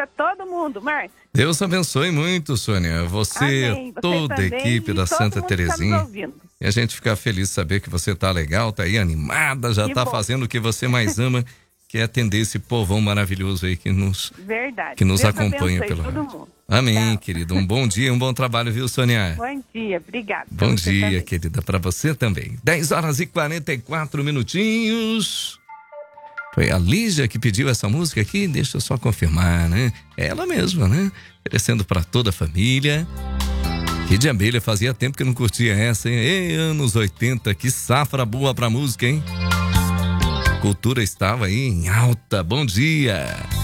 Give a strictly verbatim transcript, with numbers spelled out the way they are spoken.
para todo mundo, Márcio. Deus abençoe muito, Sônia. Você, Amém. Você toda a também, equipe da e todo Santa mundo que tá nos Terezinha. ouvindo. E a gente fica feliz de saber que você tá legal, tá aí animada, já Que tá bom. fazendo o que você mais ama, que é atender esse povão maravilhoso aí que nos, Verdade. que nos Deus acompanha abençoe pelo todo rádio. mundo. Amém, Tchau. querido. Um bom dia, um bom trabalho, viu, Sônia? Bom dia, obrigada. Bom Pra você dia, também. querida, para você também. dez horas e quarenta e quatro minutinhos. Foi a Lígia que pediu essa música aqui, deixa eu só confirmar, né? É ela mesma, né? Oferecendo para toda a família. Que de abelha, fazia tempo que eu não curtia essa, hein? Ei, anos oitenta, que safra boa pra música, hein? Cultura estava aí em alta. Bom dia.